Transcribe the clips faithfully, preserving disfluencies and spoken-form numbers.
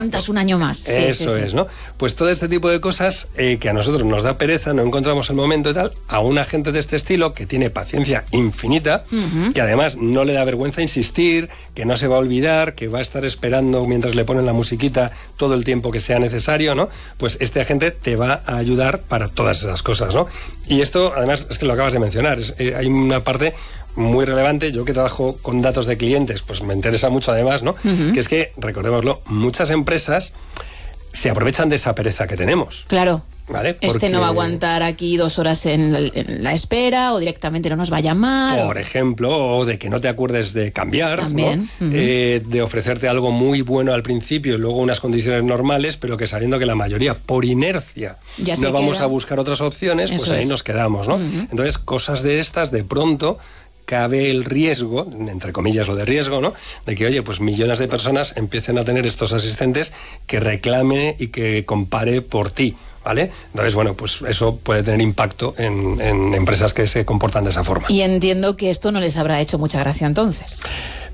un año más. Sí, Eso sí, sí. es, ¿no? Pues todo este tipo de cosas eh, que a nosotros nos da pereza, no encontramos el momento y tal, a una gente de este estilo que tiene paciencia infinita, uh-huh. que además no le da vergüenza insistir, que no se va a olvidar, que va a estar esperando mientras le ponen la musiquita todo el tiempo que sea necesario, ¿no? Pues este agente te va a ayudar para todas esas cosas, ¿no? Y esto, además, es que lo acabas de mencionar, es, eh, hay una parte muy relevante, yo que trabajo con datos de clientes, pues me interesa mucho además, ¿no? Uh-huh. Que es que, recordémoslo, muchas empresas se aprovechan de esa pereza que tenemos. Claro. ¿Vale? Porque este no va a aguantar aquí dos horas en la, en la espera, o directamente no nos va a llamar. Por ejemplo, o de que no te acuerdes de cambiar, también, ¿no? Uh-huh. eh, de ofrecerte algo muy bueno al principio y luego unas condiciones normales, pero que sabiendo que la mayoría, por inercia, ya no vamos queda. a buscar otras opciones, pues Eso ahí es. nos quedamos, ¿no? Uh-huh. Entonces, cosas de estas, de pronto cabe el riesgo, entre comillas lo de riesgo, ¿no? De que, oye, pues millones de personas empiecen a tener estos asistentes que reclame y que compare por ti, ¿vale? Entonces, bueno, pues eso puede tener impacto en, en empresas que se comportan de esa forma. Y entiendo que esto no les habrá hecho mucha gracia entonces.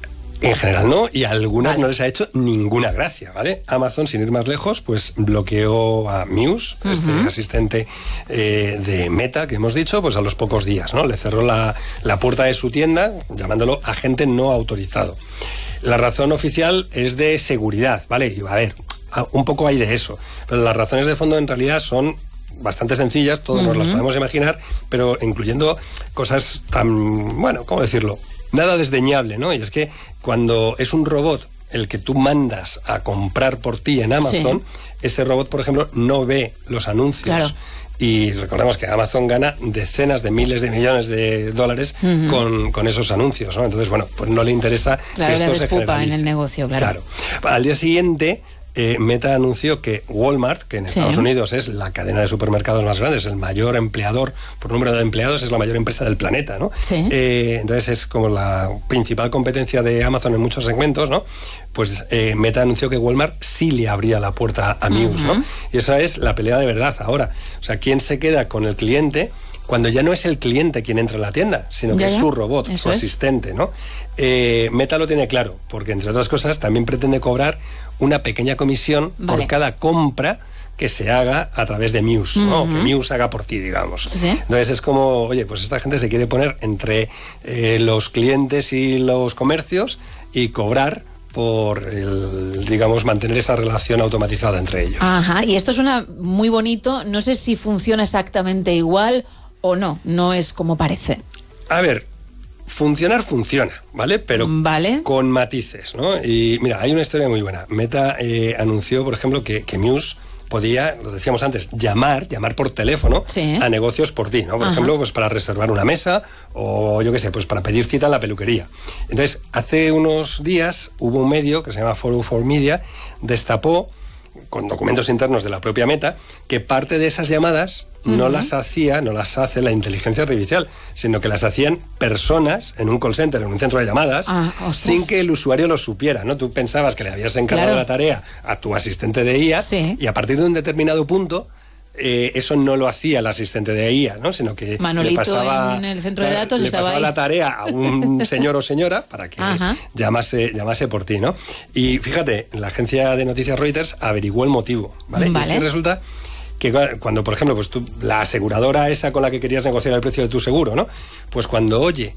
En general no, y a algunas vale. no les ha hecho ninguna gracia, ¿vale? Amazon, sin ir más lejos, pues bloqueó a Muse, uh-huh. este asistente eh, de Meta que hemos dicho, pues a los pocos días, ¿no? Le cerró la, la puerta de su tienda, llamándolo agente no autorizado. La razón oficial es de seguridad, ¿vale? Y a ver, un poco hay de eso, pero las razones de fondo en realidad son bastante sencillas, todos uh-huh. nos las podemos imaginar, pero incluyendo cosas tan, bueno, ¿cómo decirlo? Nada desdeñable, ¿no? Y es que cuando es un robot el que tú mandas a comprar por ti en Amazon, sí. ese robot, por ejemplo, no ve los anuncios. Claro. Y recordemos que Amazon gana decenas de miles de millones de dólares uh-huh. con, con esos anuncios, ¿no? Entonces, bueno, pues no le interesa claro, que esto le se generalice. en el negocio, claro. Claro. Al día siguiente, Eh, Meta anunció que Walmart, que en sí. Estados Unidos es la cadena de supermercados más grande, es el mayor empleador por número de empleados, es la mayor empresa del planeta, ¿no? Sí. Eh, entonces es como la principal competencia de Amazon en muchos segmentos, ¿no? Pues eh, Meta anunció que Walmart sí le abría la puerta a Muse, uh-huh. ¿no? Y esa es la pelea de verdad ahora. O sea, ¿quién se queda con el cliente cuando ya no es el cliente quien entra en la tienda, sino que ya, ya. es su robot, Eso su es. asistente, ¿no? Eh, Meta lo tiene claro, porque entre otras cosas también pretende cobrar una pequeña comisión vale. por cada compra que se haga a través de Muse, uh-huh. ¿no? Que Muse haga por ti, digamos. ¿Sí? Entonces es como, oye, pues esta gente se quiere poner entre eh, los clientes y los comercios y cobrar por, el, digamos, mantener esa relación automatizada entre ellos. Ajá, y esto suena muy bonito, no sé si funciona exactamente igual o no, no es como parece. A ver, funcionar funciona, ¿vale? Pero ¿Vale? con matices, ¿no? Y mira, hay una historia muy buena. Meta eh, anunció, por ejemplo, que, que Muse podía, lo decíamos antes, llamar, llamar por teléfono sí. a negocios por ti, ¿no? Por Ajá. ejemplo, pues para reservar una mesa o yo qué sé, pues para pedir cita en la peluquería. Entonces, hace unos días hubo un medio que se llama cuatro cuatro Media, destapó con documentos internos de la propia Meta, que parte de esas llamadas uh-huh. no las hacía, no las hace la inteligencia artificial, sino que las hacían personas en un call center, en un centro de llamadas, ah, sin que el usuario lo supiera, ¿no? Tú pensabas que le habías encargado claro. la tarea a tu asistente de I A, sí. y a partir de un determinado punto, Eh, eso no lo hacía el asistente de I A, ¿no? Sino que Manolito le pasaba, en el centro de datos le estaba pasaba ahí. la tarea a un señor o señora para que llamase, llamase por ti, ¿no? Y fíjate, la agencia de noticias Reuters averiguó el motivo, ¿vale? vale. Y es que resulta que cuando, por ejemplo, pues tú, la aseguradora esa con la que querías negociar el precio de tu seguro, ¿no? Pues cuando oye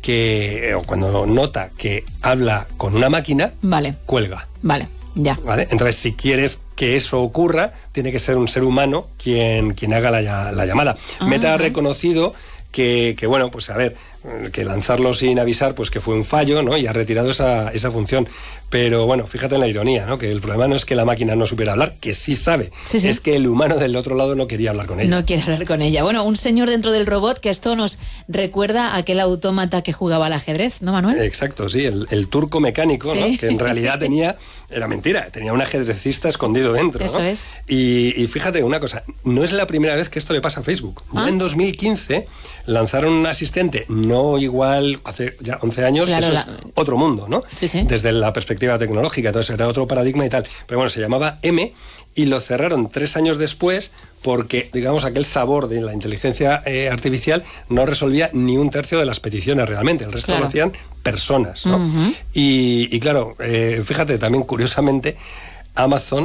que, o cuando nota que habla con una máquina, vale. cuelga. Vale, ya. ¿Vale? Entonces, si quieres que eso ocurra, tiene que ser un ser humano quien, quien haga la, la llamada. Ah, Meta ha reconocido que, que, bueno, pues a ver, que lanzarlo sin avisar, pues que fue un fallo, ¿no? Y ha retirado esa, esa función. Pero bueno, fíjate en la ironía, ¿no? Que el problema no es que la máquina no supiera hablar, que sí sabe. Sí, sí. Es que el humano del otro lado no quería hablar con ella. No quiere hablar con ella. Bueno, un señor dentro del robot, que esto nos recuerda a aquel autómata que jugaba al ajedrez, ¿no, Manuel? Exacto, sí, el, el turco mecánico, ¿sí? ¿no? Que en realidad tenía, era mentira, tenía un ajedrecista escondido dentro, Eso ¿no? es. Y, y fíjate una cosa, no es la primera vez que esto le pasa a Facebook. Ya ¿Ah? en dos mil quince lanzaron un asistente no igual, hace ya once años, claro, eso la... es otro mundo, ¿no? Sí, sí. Desde la perspectiva tecnológica, entonces era otro paradigma y tal. Pero bueno, se llamaba M y lo cerraron tres años después porque, digamos, aquel sabor de la inteligencia eh, artificial no resolvía ni un tercio de las peticiones realmente, el resto claro. lo hacían personas, ¿no? Uh-huh. y, y claro, eh, fíjate, también curiosamente, Amazon